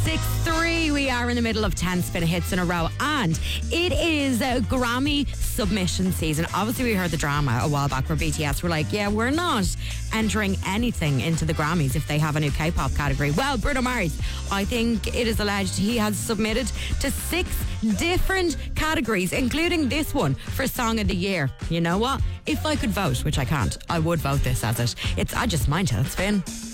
6-3, we are in the middle of 10 spin hits in a row, and it is Grammy submission season. Obviously, we heard the drama a while back where BTS were like, yeah, we're not entering anything into the Grammys if they have a new K-pop category. Well, Bruno Mars, I think it is alleged he has submitted to 6 different categories, including this one for Song of the Year. You know what? If I could vote, which I can't, I would vote this as it. I just mind how it's been.